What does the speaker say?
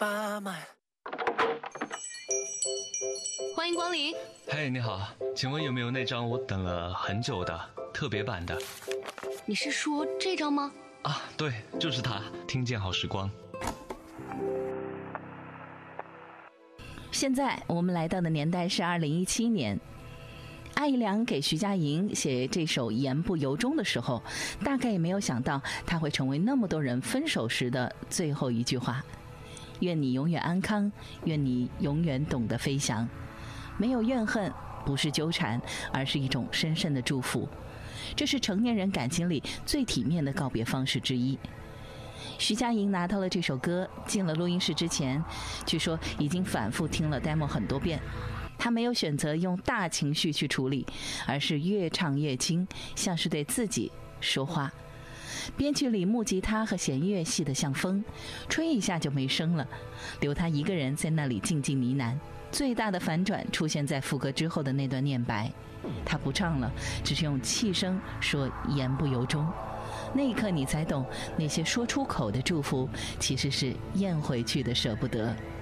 欢迎光临。 嘿，你好，请问有没有那张我等了很久的特别版的？ 你是说这张吗？ 啊，对，就是它，听见好时光。 现在我们来到的年代是2017年，阿姨良给徐佳莹写这首《言不由衷》的时候，大概也没有想到它会成为那么多人分手时的最后一句话。愿你永远安康，愿你永远懂得飞翔。没有怨恨，不是纠缠，而是一种深深的祝福。这是成年人感情里最体面的告别方式之一。徐佳莹拿到了这首歌，进了录音室之前，据说已经反复听了 demo 很多遍。她没有选择用大情绪去处理，而是越唱越轻，像是对自己说话。编曲里木吉他和弦乐细得像风，吹一下就没声了，留她一个人在那里静静呢喃。最大的反转出现在副歌之后的那段念白，她不唱了，只是用气声说言不由衷。那一刻你才懂，那些说出口的祝福其实是咽回去的舍不得。